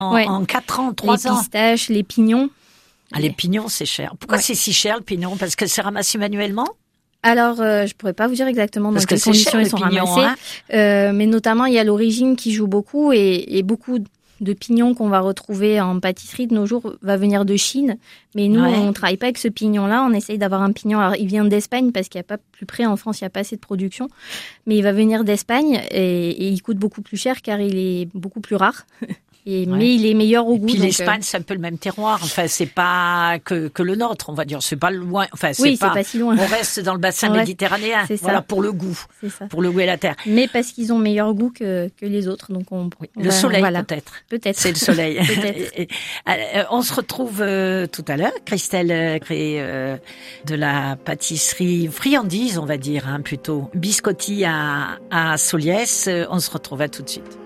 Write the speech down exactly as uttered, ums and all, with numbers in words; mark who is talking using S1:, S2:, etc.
S1: en,
S2: Ouais.
S1: en quatre ans, trois ans.
S2: Les pistaches, les pignons.
S1: Ah, les pignons, c'est cher. Pourquoi
S2: Ouais.
S1: c'est si cher, le pignon? Parce que c'est ramassé manuellement?
S2: Alors, euh, je pourrais pas vous dire exactement dans
S1: Parce que
S2: quelles
S1: c'est
S2: conditions
S1: cher,
S2: ils
S1: le
S2: sont
S1: pignon,
S2: ramassés,
S1: hein.
S2: euh, mais notamment il y a l'origine qui joue beaucoup et, et beaucoup de pignons qu'on va retrouver en pâtisserie de nos jours va venir de Chine. Mais nous,
S1: Ouais.
S2: on travaille pas avec ce pignon-là. On essaye d'avoir un pignon. Alors, il vient d'Espagne parce qu'il n'y a pas plus près en France, il n'y a pas assez de production. Mais il va venir d'Espagne et, et il coûte beaucoup plus cher car il est beaucoup plus rare. Et,
S1: Ouais.
S2: Mais il est meilleur au
S1: Et
S2: goût.
S1: puis
S2: donc,
S1: l'Espagne, c'est un peu le même terroir. Enfin, c'est pas que, que le nôtre, on va dire. C'est pas loin. Enfin, c'est
S2: Oui,
S1: pas,
S2: c'est pas si loin.
S1: On reste dans le bassin
S2: On reste-
S1: méditerranéen.
S2: c'est ça.
S1: Voilà, pour le goût.
S2: C'est ça.
S1: Pour le goût et la terre.
S2: Mais parce qu'ils ont meilleur goût que, que les autres. Donc on,
S1: Oui.
S2: on
S1: Le
S2: va-
S1: soleil,
S2: voilà.
S1: peut-être.
S2: Peut-être.
S1: C'est le soleil.
S2: Peut-être.
S1: Et- et- euh, on se retrouve euh, tout à l'heure. Christelle euh, crée euh, de la pâtisserie friandise, on va dire, hein, plutôt. Biscotti à, à Soliès. Euh, On se retrouve à tout de suite.